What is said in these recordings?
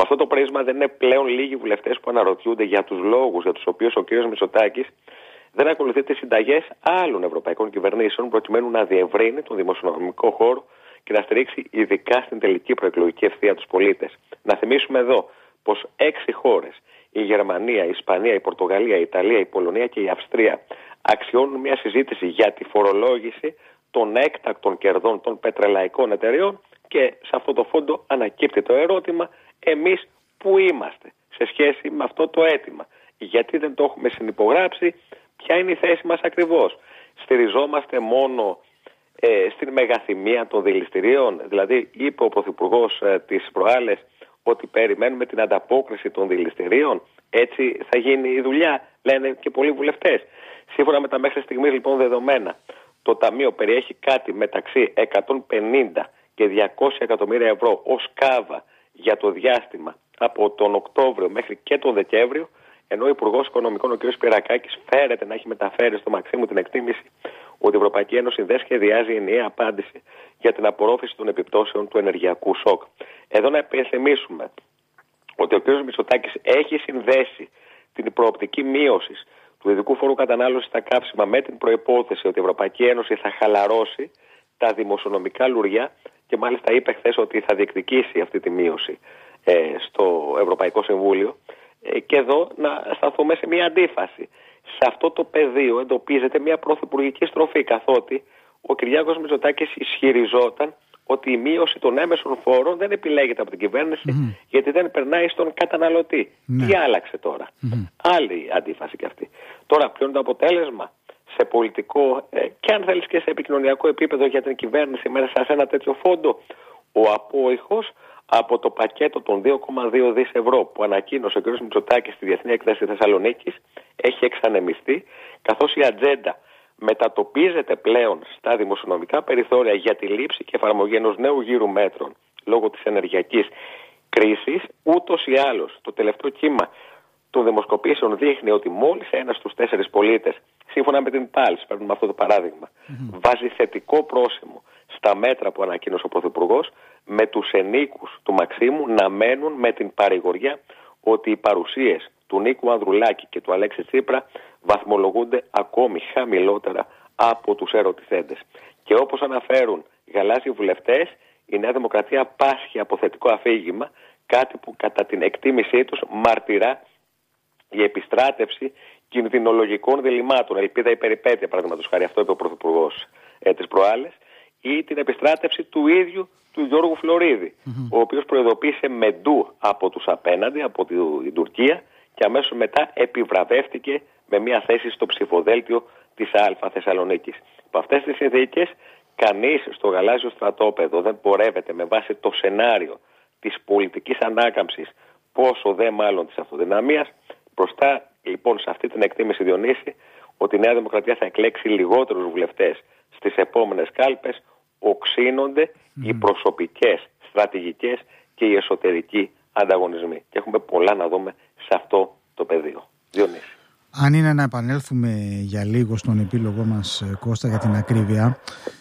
αυτό το πρίσμα δεν είναι πλέον λίγοι βουλευτές που αναρωτιούνται για τους λόγους για τους οποίους ο κ. Μητσοτάκης δεν ακολουθεί τις συνταγές άλλων ευρωπαϊκών κυβερνήσεων προκειμένου να διευρύνει τον δημοσιονομικό χώρο και να στηρίξει ειδικά στην τελική προεκλογική ευθεία τους πολίτες. Να θυμίσουμε εδώ πως 6 χώρες, η Γερμανία, η Ισπανία, η Πορτογαλία, η Ιταλία, η Πολωνία και η Αυστρία, αξιώνουν μια συζήτηση για τη φορολόγηση των έκτακτων κερδών των πετρελαϊκών εταιρεών και σε αυτό το φόντο ανακύπτει το ερώτημα, εμείς που είμαστε σε σχέση με αυτό το αίτημα, γιατί δεν το έχουμε συνυπογράψει, ποια είναι η θέση μας ακριβώς. Στηριζόμαστε μόνο στην μεγαθυμία των δηληστηρίων, δηλαδή είπε ο Πρωθυπουργός τις προάλλες ότι περιμένουμε την ανταπόκριση των δηληστηρίων, έτσι θα γίνει η δουλειά, λένε και πολλοί βουλευτές. Σύμφωνα με τα μέχρι στιγμής λοιπόν δεδομένα, το Ταμείο περιέχει κάτι μεταξύ 150 και 200 εκατομμύρια ευρώ ως κάβα για το διάστημα από τον Οκτώβριο μέχρι και τον Δεκέμβριο, ενώ ο Υπουργός Οικονομικών, ο κ. Σπυρακάκης, φέρεται να έχει μεταφέρει στο Μαξίμου την εκτίμηση ότι η Ευρωπαϊκή Ένωση δεν σχεδιάζει ενιαία απάντηση για την απορρόφηση των επιπτώσεων του ενεργειακού σοκ. Εδώ να υπενθυμίσουμε ότι ο κ. Μητσοτάκης έχει συνδέσει την προοπτική μείωση του ειδικού φόρου κατανάλωσης στα καύσιμα με την προϋπόθεση ότι η Ευρωπαϊκή Ένωση θα χαλαρώσει τα δημοσιονομικά λουριά και μάλιστα είπε χθες ότι θα διεκδικήσει αυτή τη μείωση στο Ευρωπαϊκό Συμβούλιο. Και εδώ να σταθούμε σε μια αντίφαση. Σε αυτό το πεδίο εντοπίζεται μια πρωθυπουργική στροφή, καθότι ο Κυριάκος Μητσοτάκης ισχυριζόταν ότι η μείωση των έμεσων φόρων δεν επιλέγεται από την κυβέρνηση γιατί δεν περνάει στον καταναλωτή. Τι άλλαξε τώρα? Άλλη αντίφαση και αυτή. Τώρα ποιο είναι το αποτέλεσμα σε πολιτικό και αν θέλεις και σε επικοινωνιακό επίπεδο για την κυβέρνηση μέσα σε ένα τέτοιο φόντο? Ο απόϊχος από το πακέτο των 2,2 δις ευρώ που ανακοίνωσε ο κ. Μητσοτάκης στη Διεθνή Έκθεση Θεσσαλονίκης έχει εξανεμιστεί, καθώς η ατζέντα μετατοπίζεται πλέον στα δημοσιονομικά περιθώρια για τη λήψη και εφαρμογή ενός νέου γύρου μέτρων λόγω της ενεργειακής κρίσης. Ούτως ή άλλως, το τελευταίο κύμα των δημοσκοπήσεων δείχνει ότι μόλις 1 στους 4 πολίτες, σύμφωνα με την Pulse, παίρνουμε αυτό το παράδειγμα, βάζει θετικό πρόσημο στα μέτρα που ανακοίνωσε ο Πρωθυπουργός, με τους ενίκους του Μαξίμου να μένουν με την παρηγοριά ότι οι παρουσίες του Νίκου Ανδρουλάκη και του Αλέξη Τσίπρα βαθμολογούνται ακόμη χαμηλότερα από τους ερωτηθέντες. Και όπως αναφέρουν γαλάζιοι βουλευτές, η Νέα Δημοκρατία πάσχει από θετικό αφήγημα, κάτι που κατά την εκτίμησή τους μαρτυρά η επιστράτευση κινδυνολογικών διλημάτων. Ελπίδα ή περιπέτεια, παραδείγματος χάρη, αυτό είπε ο Πρωθυπουργός τις προάλλες, ή την επιστράτευση του ίδιου του Γιώργου Φλωρίδη, ο οποίος προειδοποίησε με ντου από τους απέναντι, από την Τουρκία, και αμέσως μετά επιβραβεύτηκε με μια θέση στο ψηφοδέλτιο της Α Θεσσαλονίκης. Από αυτές τις συνθήκες, κανείς στο γαλάζιο στρατόπεδο δεν πορεύεται με βάση το σενάριο της πολιτικής ανάκαμψης, πόσο δε μάλλον της αυτοδυναμίας. Μπροστά λοιπόν σε αυτή την εκτίμηση, Διονύση, ότι η Νέα Δημοκρατία θα εκλέξει λιγότερους βουλευτές στις επόμενες κάλπες, οξύνονται οι προσωπικές, στρατηγικές και οι εσωτερικοί ανταγωνισμοί. Και έχουμε πολλά να δούμε σε αυτό το πεδίο. Διονύση. Αν είναι να επανέλθουμε για λίγο στον επίλογό μας, Κώστα, για την ακρίβεια,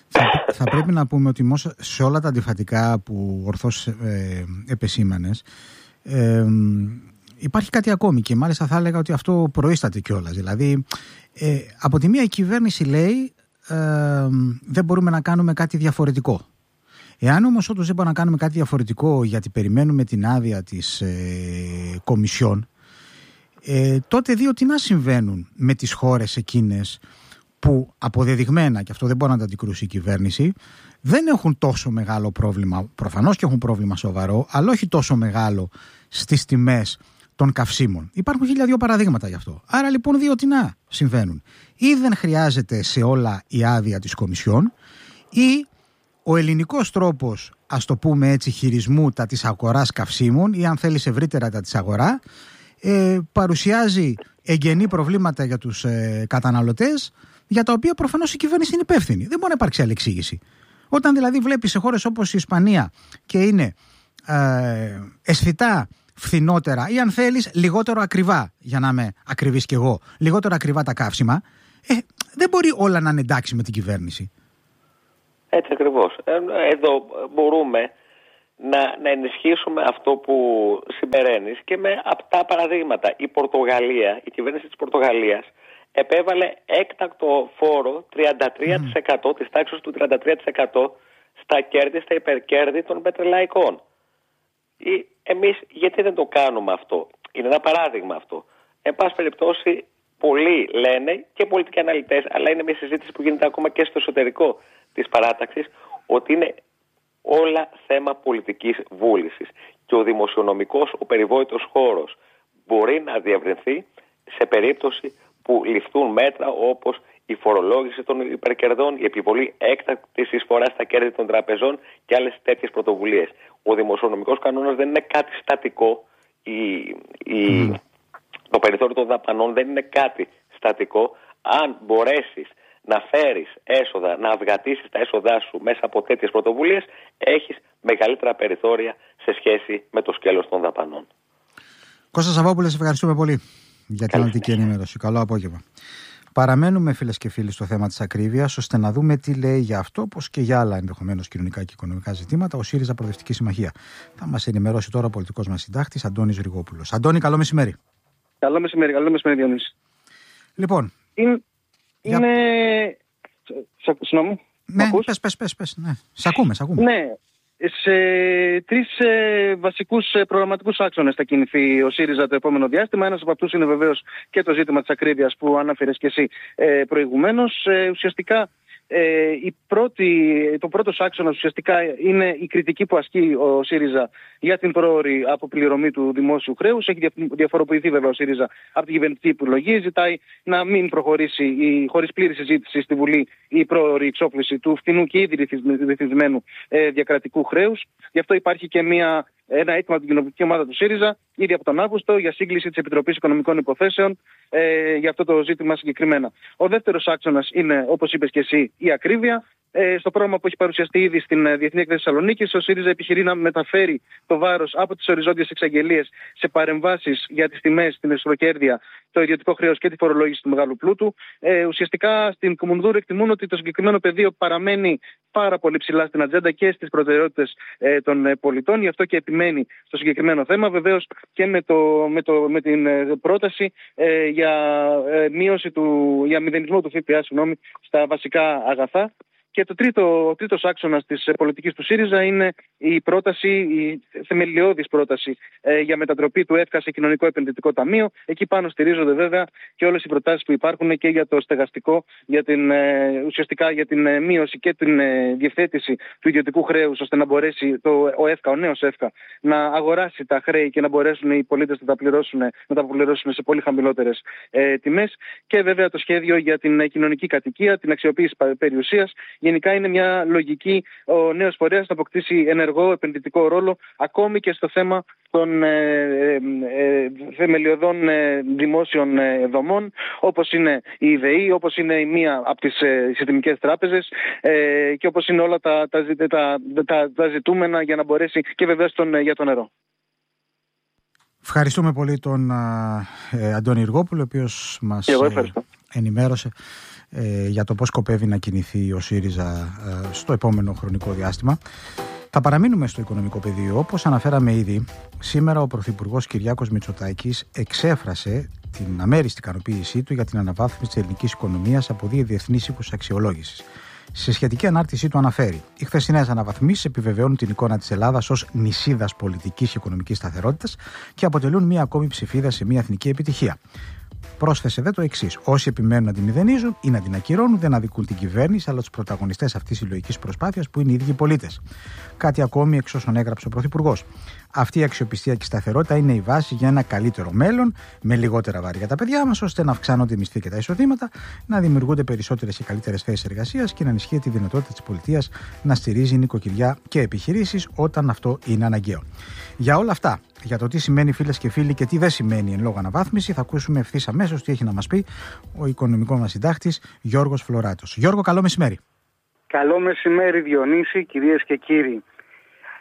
θα πρέπει να πούμε ότι σε όλα τα αντιφατικά που ορθώς επεσήμανες, υπάρχει κάτι ακόμη και μάλιστα θα έλεγα ότι αυτό προείσταται κιόλας. Δηλαδή, από τη μία η κυβέρνηση λέει δεν μπορούμε να κάνουμε κάτι διαφορετικό. Εάν όμως όντως δεν μπορούμε να κάνουμε κάτι διαφορετικό γιατί περιμένουμε την άδεια της Κομισιόν, τότε δύο τι να συμβαίνουν με τις χώρες εκείνες που αποδεδειγμένα, και αυτό δεν μπορεί να τα αντικρούσει η κυβέρνηση, δεν έχουν τόσο μεγάλο πρόβλημα, προφανώς και έχουν πρόβλημα σοβαρό, αλλά όχι τόσο μεγάλο στις τιμές των καυσίμων. Υπάρχουν 1002 παραδείγματα γι' αυτό. Άρα λοιπόν δύο τι να συμβαίνουν. Ή δεν χρειάζεται σε όλα η άδεια της Κομισιόν, ή ο ελληνικός τρόπος, ας το πούμε έτσι, χειρισμού τα της αγοράς καυσίμων, ή αν θέλεις ευρύτερα τα της αγορά, παρουσιάζει εγγενή προβλήματα για τους καταναλωτές, για τα οποία προφανώς η κυβέρνηση είναι υπεύθυνη. Δεν μπορεί να υπάρξει άλλη εξήγηση. Όταν δηλαδή βλέπεις σε χώρες όπως η Ισπανία και είναι αισθητά φθηνότερα ή αν θέλεις λιγότερο ακριβά, για να είμαι ακριβής κι εγώ, λιγότερο ακριβά τα καύσιμα, δεν μπορεί όλα να είναι εντάξει με την κυβέρνηση. Έτσι ακριβώς. Εδώ μπορούμε να ενισχύσουμε αυτό που συμπεραίνεις και με απτά παραδείγματα. Η κυβέρνηση της Πορτογαλίας επέβαλε έκτακτο φόρο 33%, της τάξης του 33% στα υπερκέρδη των πετρελαϊκών. Εμείς γιατί δεν το κάνουμε αυτό? Είναι ένα παράδειγμα αυτό. Εν πάση περιπτώσει, πολλοί λένε και πολιτικοί αναλυτές, αλλά είναι μια συζήτηση που γίνεται ακόμα και στο εσωτερικό της παράταξης, ότι είναι όλα θέμα πολιτικής βούλησης. Και ο δημοσιονομικός, ο περιβόητος χώρος μπορεί να διευρυνθεί σε περίπτωση που ληφθούν μέτρα όπως η φορολόγηση των υπερκερδών, η επιβολή έκτακτης εισφοράς στα κέρδη των τραπεζών και άλλες τέτοιες πρωτοβουλίες. Ο δημοσιονομικός κανόνας δεν είναι κάτι στατικό. Το περιθώριο των δαπανών δεν είναι κάτι στατικό. Αν μπορέσεις να φέρεις έσοδα, να αυγατήσεις τα έσοδά σου μέσα από τέτοιες πρωτοβουλίες, έχεις μεγαλύτερα περιθώρια σε σχέση με το σκέλος των δαπανών. Κώστα Σαββόπουλε, σε ευχαριστούμε πολύ για την αναλυτική ενημέρωση. Καλό απόγευμα. Παραμένουμε, φίλες και φίλοι, στο θέμα της ακρίβειας, ώστε να δούμε τι λέει για αυτό, όπως και για άλλα ενδεχομένως κοινωνικά και οικονομικά ζητήματα, ο ΣΥΡΙΖΑ Προοδευτική Συμμαχία. Θα μας ενημερώσει τώρα ο πολιτικός μας συντάκτης, Αντώνης Ριγόπουλος. Αντώνη, καλό μεσημέρι. Καλό μεσημέρι, Διονύση. Λοιπόν. Είναι. Συγγνώμη. Ναι, πες. Ναι. Σ' ακούμε. Ναι. Σε τρεις βασικούς προγραμματικούς άξονες θα κινηθεί ο ΣΥΡΙΖΑ το επόμενο διάστημα. Ένας από αυτούς είναι βεβαίως και το ζήτημα της ακρίβειας που ανάφερες και εσύ προηγουμένως. Ουσιαστικά το πρώτος άξονας ουσιαστικά είναι η κριτική που ασκεί ο ΣΥΡΙΖΑ για την πρόωρη αποπληρωμή του δημόσιου χρέους. Έχει διαφοροποιηθεί βέβαια ο ΣΥΡΙΖΑ από την κυβερνητική επιλογή. Ζητάει να μην προχωρήσει χωρίς πλήρη συζήτηση στη Βουλή η πρόωρη εξόφληση του φθηνού και ήδη ρυθμισμένου διακρατικού χρέους. Γι' αυτό υπάρχει και ένα αίτημα από την κοινοβουλευτική ομάδα του ΣΥΡΙΖΑ ήδη από τον Αύγουστο για σύγκληση της Επιτροπής Οικονομικών Υποθέσεων για αυτό το ζήτημα συγκεκριμένα. Ο δεύτερος άξονας είναι, όπως είπες και εσύ, η ακρίβεια. Στο πρόγραμμα που έχει παρουσιαστεί ήδη στην Διεθνή Έκθεση Θεσσαλονίκης, ο ΣΥΡΙΖΑ επιχειρεί να μεταφέρει το βάρος από τις οριζόντιες εξαγγελίες σε παρεμβάσεις για τις τιμές, την εσωτεροκέρδεια, το ιδιωτικό χρέος και τη φορολόγηση του μεγάλου πλούτου. Ουσιαστικά στην Κομμουνδούρου εκτιμούν ότι το συγκεκριμένο πεδίο παραμένει πάρα πολύ ψηλά στην ατζέντα και στις προτεραιότητες των πολιτών. Γι' αυτό και επιμένει στο συγκεκριμένο θέμα. Βεβαίως και με την πρόταση για μηδενισμό του ΦΠΑ στα βασικά αγαθά. Και ο τρίτος άξονας της πολιτικής του ΣΥΡΙΖΑ είναι η θεμελιώδης πρόταση για μετατροπή του ΕΦΚΑ σε κοινωνικό επενδυτικό ταμείο. Εκεί πάνω στηρίζονται βέβαια και όλες οι προτάσεις που υπάρχουν και για το στεγαστικό, ουσιαστικά για την μείωση και την διευθέτηση του ιδιωτικού χρέους, ώστε να μπορέσει ο νέος ΕΦΚΑ να αγοράσει τα χρέη και να μπορέσουν οι πολίτες να τα αποπληρώσουν σε πολύ χαμηλότερες τιμές. Και βέβαια το σχέδιο για την κοινωνική κατοικία, την αξιοποίηση περιουσίας. Γενικά είναι μια λογική ο νέος φορέας να αποκτήσει ενεργό επενδυτικό ρόλο ακόμη και στο θέμα των θεμελιωδών δημόσιων δομών, όπως είναι η ΔΕΗ, όπως είναι η μία από τις συστημικές τράπεζες και όπως είναι όλα τα ζητούμενα για να μπορέσει και βεβαίως για το νερό. Ευχαριστούμε πολύ τον Αντώνη Ριγόπουλο, ο οποίος μας ενημέρωσε για το πώς σκοπεύει να κινηθεί ο ΣΥΡΙΖΑ στο επόμενο χρονικό διάστημα. Θα παραμείνουμε στο οικονομικό πεδίο. Όπως αναφέραμε ήδη, σήμερα ο Πρωθυπουργός Κυριάκος Μητσοτάκης εξέφρασε την αμέριστη ικανοποίησή του για την αναβάθμιση της ελληνικής οικονομίας από δύο διεθνείς οίκους αξιολόγησης. Σε σχετική ανάρτησή του αναφέρει: οι χθεσινές αναβαθμίσεις επιβεβαιώνουν την εικόνα της Ελλάδας ως νησίδας πολιτικής και οικονομικής σταθερότητας και αποτελούν μια ακόμη ψηφίδα σε μια εθνική επιτυχία. Πρόσθεσε δε το εξής: όσοι επιμένουν να τη μηδενίζουν ή να την ακυρώνουν δεν αδικούν την κυβέρνηση, αλλά τους πρωταγωνιστές αυτής της συλλογικής προσπάθειας που είναι οι ίδιοι πολίτες. Κάτι ακόμη εξ όσων έγραψε ο Πρωθυπουργός. Αυτή η αξιοπιστία και η σταθερότητα είναι η βάση για ένα καλύτερο μέλλον, με λιγότερα βάρη για τα παιδιά μας, ώστε να αυξάνονται οι μισθοί και τα εισοδήματα, να δημιουργούνται περισσότερες και καλύτερες θέσεις εργασίας και να ενισχύεται η δυνατότητα της πολιτείας να στηρίζει νοικοκυριά και επιχειρήσεις όταν αυτό είναι αναγκαίο. Για όλα αυτά, για το τι σημαίνει, φίλες και φίλοι, και τι δεν σημαίνει εν λόγω αναβάθμιση, θα ακούσουμε ευθύς αμέσως τι έχει να μας πει ο οικονομικός μας συντάκτης Γιώργος Φλωράτος. Γιώργο, καλό μεσημέρι. Καλό μεσημέρι, Διονύση, κυρίες και κύριοι.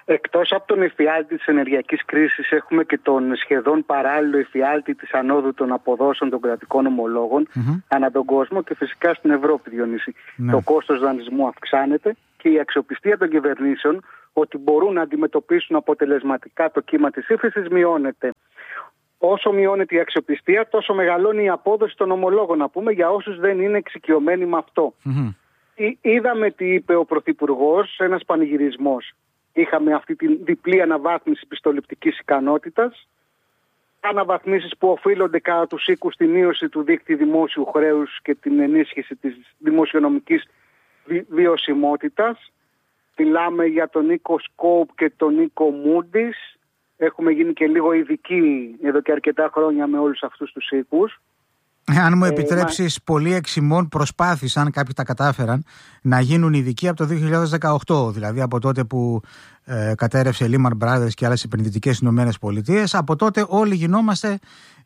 Εκτός από τον εφιάλτη της ενεργειακής κρίσης, έχουμε και τον σχεδόν παράλληλο εφιάλτη της ανόδου των αποδόσεων των κρατικών ομολόγων ανά τον κόσμο και φυσικά στην Ευρώπη, Διονύση. Το κόστος δανεισμού αυξάνεται και η αξιοπιστία των κυβερνήσεων ότι μπορούν να αντιμετωπίσουν αποτελεσματικά το κύμα της ύφεσης μειώνεται. Όσο μειώνεται η αξιοπιστία, τόσο μεγαλώνει η απόδοση των ομολόγων, να πούμε, για όσους δεν είναι εξοικειωμένοι με αυτό. Είδαμε τι είπε ο Πρωθυπουργός, ένας πανηγυρισμός. Είχαμε αυτή τη διπλή αναβάθμιση πιστοληπτικής ικανότητας, αναβαθμίσεις που οφείλονται κατά τους οίκους στη μείωση του δείκτη δημόσιου χρέους και την ενίσχυση της δημοσιονομικής βιωσιμότητας. Μιλάμε για τον οίκο Σκόπ και τον οίκο Moody's. Έχουμε γίνει και λίγο ειδικοί εδώ και αρκετά χρόνια με όλους αυτούς τους οίκους. Αν μου επιτρέψεις, πολλοί εξημών προσπάθησαν, κάποιοι τα κατάφεραν, να γίνουν ειδικοί από το 2018, δηλαδή από τότε που κατέρευσε Lehman Brothers και άλλες επενδυτικές Ηνωμένες Πολιτείες. Από τότε όλοι γινόμαστε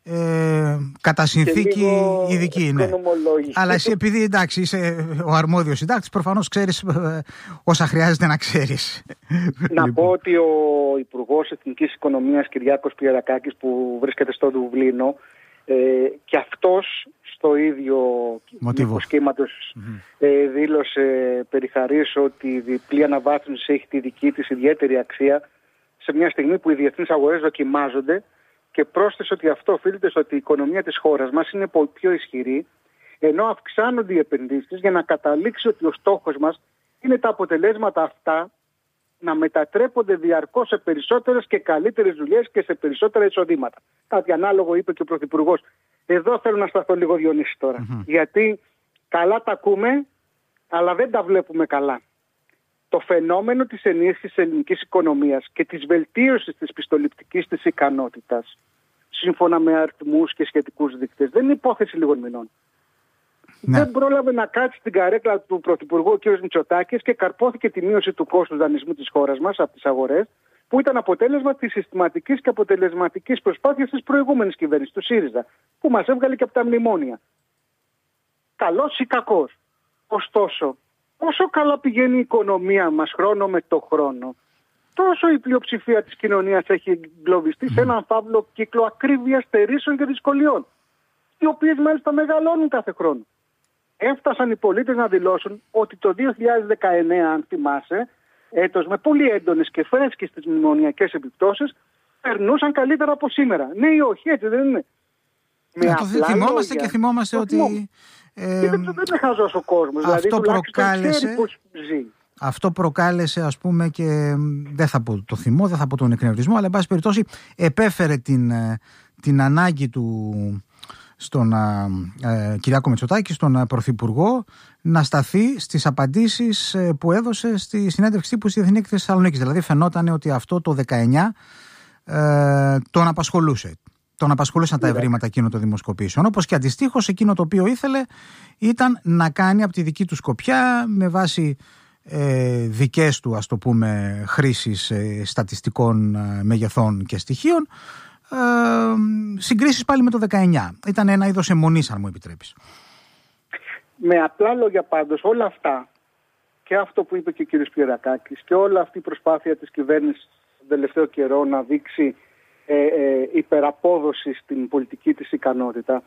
κατά συνθήκη ειδικοί. Ναι. Αλλά εσύ, επειδή εντάξει είσαι ο αρμόδιος συντάκτης, προφανώς ξέρεις όσα χρειάζεται να ξέρεις. Να πω ότι ο Υπουργός Εθνικής Οικονομίας Κυριάκος Πιερακάκης, που βρίσκεται στο Δουβλίνο, και αυτός στο ίδιο σχήματος δήλωσε περιχαρής ότι η διπλή αναβάθμιση έχει τη δική της ιδιαίτερη αξία σε μια στιγμή που οι διεθνείς αγορές δοκιμάζονται, και πρόσθεσε ότι αυτό οφείλεται στο ότι η οικονομία της χώρας μας είναι πιο ισχυρή, ενώ αυξάνονται οι επενδύσεις, για να καταλήξει ότι ο στόχος μας είναι τα αποτελέσματα αυτά να μετατρέπονται διαρκώς σε περισσότερες και καλύτερες δουλειές και σε περισσότερα εισοδήματα. Κάτι ανάλογο είπε και ο Πρωθυπουργός. Εδώ θέλω να σταθώ λίγο, Διονύση, τώρα. Γιατί καλά τα ακούμε, αλλά δεν τα βλέπουμε καλά. Το φαινόμενο της ενίσχυσης της ελληνικής οικονομίας και της βελτίωσης της πιστοληπτικής της ικανότητας, σύμφωνα με αριθμούς και σχετικούς δείκτες, δεν είναι υπόθεση λίγων μηνών. Ναι. Δεν πρόλαβε να κάτσει στην καρέκλα του Πρωθυπουργού ο κ. Μητσοτάκης και καρπόθηκε τη μείωση του κόστους δανεισμού της χώρας μας από τις αγορές, που ήταν αποτέλεσμα της συστηματικής και αποτελεσματικής προσπάθειας της προηγούμενης κυβέρνησης, του ΣΥΡΙΖΑ, που μας έβγαλε και από τα μνημόνια. Καλός ή κακός. Ωστόσο, όσο καλά πηγαίνει η οικονομία μας χρόνο με το χρόνο, τόσο η πλειοψηφία της κοινωνίας έχει εγκλωβιστεί σε έναν φαύλο κύκλο ακρίβειας, στερήσεων και δυσκολιών, οι οποίες μάλιστα μεγαλώνουν κάθε χρόνο. Έφτασαν οι πολίτες να δηλώσουν ότι το 2019, αν θυμάσαι, έτος με πολύ έντονες και φρέσκες τις μνημονιακές επιπτώσεις, περνούσαν καλύτερα από σήμερα. Ναι ή όχι, έτσι δεν είναι? Το θυμόμαστε και θυμόμαστε ότι... δεν είναι χαζός ο κόσμος. Αυτό δηλαδή, προκάλεσε... πώς ζει. Αυτό προκάλεσε, ας πούμε, και δεν θα πω το θυμό, δεν θα πω τον εκνευρισμό, αλλά εν πάση περιπτώσει επέφερε την ανάγκη του στον Κυριάκο Μητσοτάκη, στον Πρωθυπουργό, να σταθεί στις απαντήσεις που έδωσε στη συνέντευξη τύπου στη Διεθνή Έκθεση Θεσσαλονίκης. Δηλαδή φαινόταν ότι αυτό το 19 τον απασχολούσε. Τον απασχολούσαν τα ευρήματα εκείνων των δημοσκοπήσεων. Όπως και αντιστοίχως εκείνο το οποίο ήθελε ήταν να κάνει από τη δική του σκοπιά, με βάση δικές του, ας το πούμε, χρήσεις στατιστικών μεγεθών και στοιχείων, συγκρίσεις πάλι με το 19. Ήταν ένα είδος αιμονής, αν μου επιτρέπεις. Με απλά λόγια πάντως, όλα αυτά, και αυτό που είπε και ο κ. Πιερακάκης, και όλη αυτή η προσπάθεια της κυβέρνησης τον τελευταίο καιρό να δείξει υπεραπόδοση στην πολιτική της ικανότητα,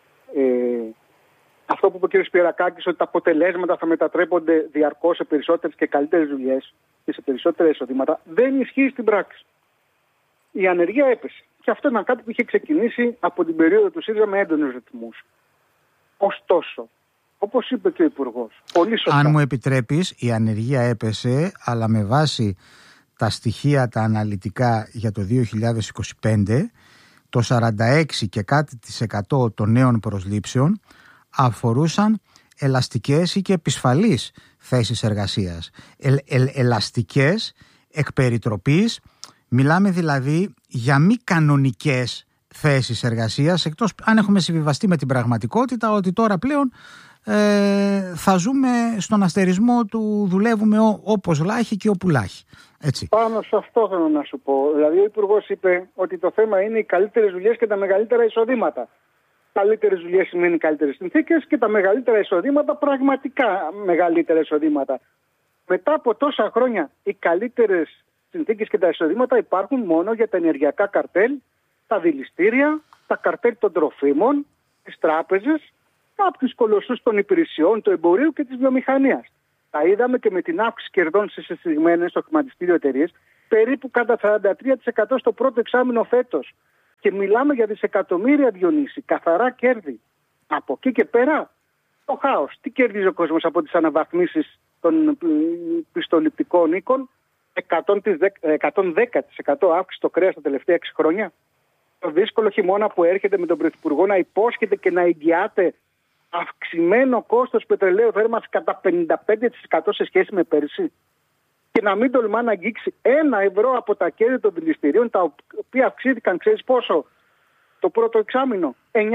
αυτό που είπε ο κ. Πιερακάκης, ότι τα αποτελέσματα θα μετατρέπονται διαρκώς σε περισσότερες και καλύτερες δουλειές και σε περισσότερα εισοδήματα, δεν ισχύει στην πράξη. Η ανεργία έπεσε. Και αυτό ήταν κάτι που είχε ξεκινήσει από την περίοδο του ΣΥΡΙΖΑ με έντονους ρυθμούς. Ωστόσο, όπως είπε και ο Υπουργός, πολύ σωστά. Αν μου επιτρέπεις, η ανεργία έπεσε, αλλά με βάση τα στοιχεία τα αναλυτικά για το 2025, το 46 και κάτι % των νέων προσλήψεων αφορούσαν ελαστικές ή και επισφαλείς θέσεις εργασίας. Ελαστικές εκ περιτροπής, μιλάμε δηλαδή για μη κανονικές θέσεις εργασίας, εκτός αν έχουμε συμβιβαστεί με την πραγματικότητα ότι τώρα πλέον θα ζούμε στον αστερισμό του δουλεύουμε όπως λάχει και όπου λάχει. Έτσι. Πάνω σε αυτό θέλω να σου πω. Δηλαδή ο Υπουργός είπε ότι το θέμα είναι οι καλύτερες δουλειές και τα μεγαλύτερα εισοδήματα. Καλύτερες δουλειές σημαίνει καλύτερες συνθήκες και τα μεγαλύτερα εισοδήματα πραγματικά μεγαλύτερα εισοδήματα. Μετά από τόσα χρόνια οι καλύτερες συνθήκες και τα εισοδήματα υπάρχουν μόνο για τα ενεργειακά καρτέλ, τα δηληστήρια, τα καρτέλ των τροφίμων, τις τράπεζες, κάποιους κολοσσούς των υπηρεσιών, του εμπορίου και της βιομηχανίας. Τα είδαμε και με την αύξηση κερδών στις εισηγμένες στο χρηματιστήριο εταιρείες, περίπου κατά 43% στο πρώτο εξάμηνο φέτος. Και μιλάμε για δισεκατομμύρια, Διονύση, καθαρά κέρδη. Από εκεί και πέρα, το χάος. Τι κερδίζει ο κόσμος από τις αναβαθμίσεις των πιστοληπτικών οίκων? 110% αύξηση στο κρέας τα τελευταία 6 χρόνια. Το δύσκολο χειμώνα που έρχεται με τον Πρωθυπουργό να υπόσχεται και να εγγυάται αυξημένο κόστος πετρελαίου θέρμανσης κατά 55% σε σχέση με πέρσι. Και να μην τολμά να αγγίξει 1 ευρώ από τα κέρδη των δηληστηρίων, τα οποία αυξήθηκαν, ξέρεις πόσο, το πρώτο εξάμηνο?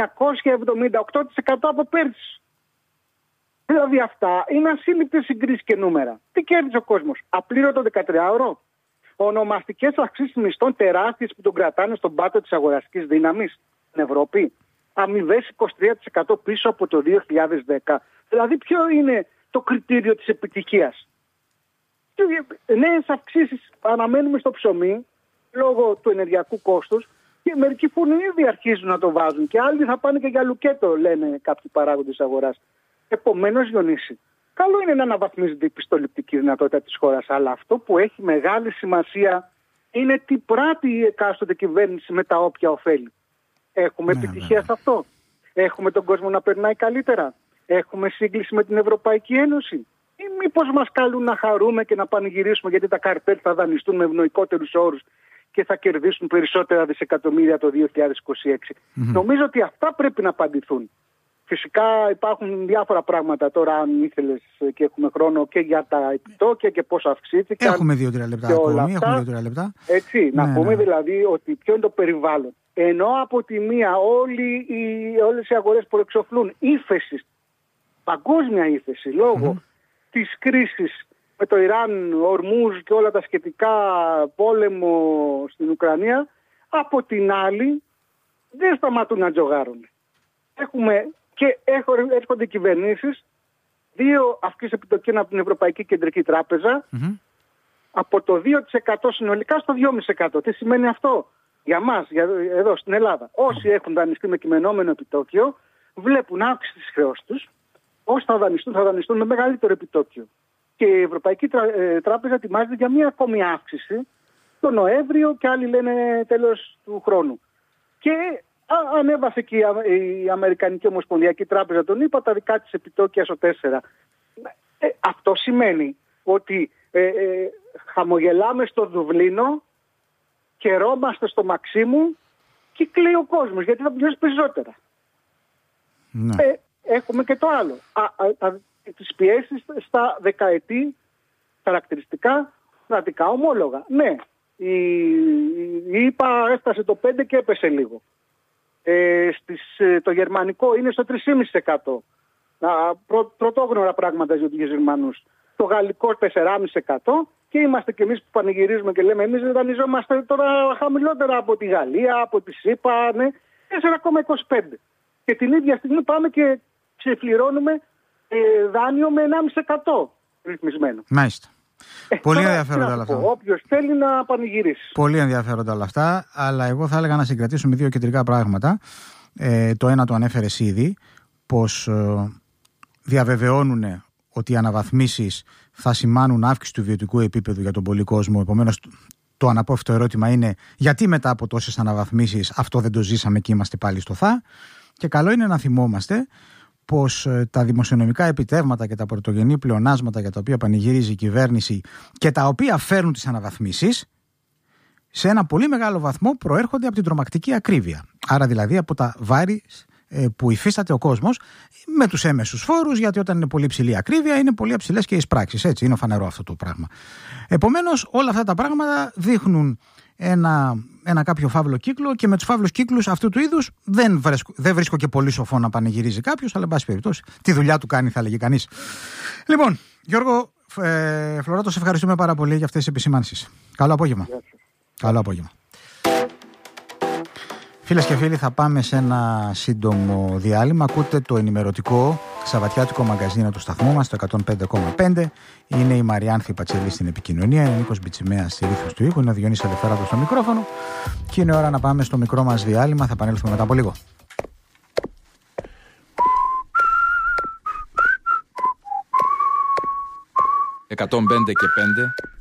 978% από πέρσι. Δηλαδή αυτά είναι ασύλληπτες συγκρίσεις και νούμερα. Τι κέρδισε ο κόσμος? Απλήρωτο 13ωρο. Ονομαστικές αυξήσεις μισθών τεράστιες που τον κρατάνε στον πάτο της αγοραστικής δύναμης στην Ευρώπη. Αμοιβές 23% πίσω από το 2010. Δηλαδή ποιο είναι το κριτήριο της επιτυχίας? Νέες αυξήσεις αναμένουμε στο ψωμί λόγω του ενεργειακού κόστους και μερικοί φούρνοι ήδη αρχίζουν να το βάζουν και άλλοι θα πάνε και για λουκέτο, λένε κάποιοι παράγοντες αγοράς. Επομένως, Διονύση, καλό είναι να αναβαθμίζεται η πιστοληπτική δυνατότητα της χώρας, αλλά αυτό που έχει μεγάλη σημασία είναι τι πράττει η εκάστοτε κυβέρνηση με τα όποια ωφέλη. Έχουμε επιτυχία σε αυτό? Έχουμε τον κόσμο να περνάει καλύτερα? Έχουμε σύγκληση με την Ευρωπαϊκή Ένωση? Ή μήπως μας καλούν να χαρούμε και να πανηγυρίσουμε γιατί τα καρτέλ θα δανειστούν με ευνοϊκότερους όρους και θα κερδίσουν περισσότερα δισεκατομμύρια το 2026? Νομίζω ότι αυτά πρέπει να απαντηθούν. Φυσικά υπάρχουν διάφορα πράγματα τώρα, αν ήθελες και έχουμε χρόνο, και για τα επιτόκια και πώς αυξήθηκαν. Έχουμε 2-3 λεπτά ακόμη. Λεπτά. Έτσι, να πούμε δηλαδή ότι ποιο είναι το περιβάλλον. Ενώ από τη μία όλες οι αγορές προεξοφλούν ύφεση, παγκόσμια ύφεση, λόγω της κρίσης με το Ιράν, Ορμούζ και όλα τα σχετικά, πόλεμο στην Ουκρανία, από την άλλη δεν σταματούν να τζογάρουν. Έρχονται κυβερνήσεις, 2 αυξήσεις επιτοκίων από την Ευρωπαϊκή Κεντρική Τράπεζα, από το 2% συνολικά στο 2,5%. Τι σημαίνει αυτό για μας, εδώ στην Ελλάδα? Όσοι έχουν δανειστεί με κειμενόμενο επιτόκιο, βλέπουν αύξηση της χρεώσης τους. Όσοι θα δανειστούν με μεγαλύτερο επιτόκιο. Και η Ευρωπαϊκή Τράπεζα ετοιμάζεται για μία ακόμη αύξηση το Νοέμβριο και άλλοι λένε τέλος του χρόνου. Και ανέβασε και η Αμερικανική Ομοσπονδιακή Τράπεζα, τον είπα, τα δικά της επιτόκια στο 4. Αυτό σημαίνει ότι χαμογελάμε στο Δουβλίνο, χαιρόμαστε στο Μαξίμου και κλαίει ο κόσμος γιατί θα πληρώσει περισσότερα. Ναι. Έχουμε και το άλλο. Τις πιέσεις στα δεκαετή χαρακτηριστικά κρατικά ομόλογα. Ναι, η ΕΠΑ έφτασε το 5 και έπεσε λίγο. Το γερμανικό είναι στο 3,5%. Πρωτόγνωρα πράγματα για τους Γερμανούς. Το γαλλικό 4,5% και είμαστε κι εμείς που πανηγυρίζουμε και λέμε εμείς δανειζόμαστε τώρα χαμηλότερα από τη Γαλλία, από τη ΣΥΠΑ, ναι, 4,25%. Και την ίδια στιγμή πάμε και ξεφληρώνουμε δάνειο με 1,5% ρυθμισμένο. Μάλιστα. Πολύ ενδιαφέροντα όλα αυτά. Όποιος θέλει να πανηγυρίσει. Πολύ ενδιαφέροντα όλα αυτά, αλλά εγώ θα έλεγα να συγκρατήσουμε 2 κεντρικά πράγματα. Το ένα το ανέφερες ήδη, πως διαβεβαιώνουν ότι οι αναβαθμίσεις θα σημάνουν αύξηση του βιωτικού επίπεδου για τον πολύ κόσμο. Επομένως, το αναπόφευκτο ερώτημα είναι γιατί μετά από τόσες αναβαθμίσεις αυτό δεν το ζήσαμε και είμαστε πάλι στο θα. Και καλό είναι να θυμόμαστε πως τα δημοσιονομικά επιτεύγματα και τα πρωτογενή πλεονάσματα για τα οποία πανηγυρίζει η κυβέρνηση και τα οποία φέρνουν τις αναβαθμίσεις, σε ένα πολύ μεγάλο βαθμό προέρχονται από την τρομακτική ακρίβεια. Άρα δηλαδή από τα βάρη που υφίσταται ο κόσμος με τους έμεσους φόρους, γιατί όταν είναι πολύ ψηλή ακρίβεια είναι πολύ ψηλές και οι εισπράξεις. Έτσι είναι φανερό αυτό το πράγμα. Επομένως όλα αυτά τα πράγματα δείχνουν ένα κάποιο φαύλο κύκλο και με τους φαύλους κύκλους αυτού του είδους δεν βρίσκω και πολύ σοφό να πανηγυρίζει κάποιος, αλλά εν πάση περιπτώσει τη δουλειά του κάνει, θα λέγει κανείς. Λοιπόν, Γιώργο Φλωράτο, σε ευχαριστούμε πάρα πολύ για αυτές τις επισημάνσεις. Καλό απόγευμα. Καλό απόγευμα. Φίλες και φίλοι, θα πάμε σε ένα σύντομο διάλειμμα. Ακούτε το ενημερωτικό Σαββατιάτικο μαγκαζίνο του σταθμού μας, το 105,5. Είναι η Μαριάνθη Πατσελή στην επικοινωνία, είναι ο Νίκος Μπιτσιμέας στη ρύθμιση του ήχου, είναι ο Διονύσης Ελευθεράτος στο μικρόφωνο. Και είναι ώρα να πάμε στο μικρό μας διάλειμμα. Θα επανέλθουμε μετά από λίγο. «105 και 5»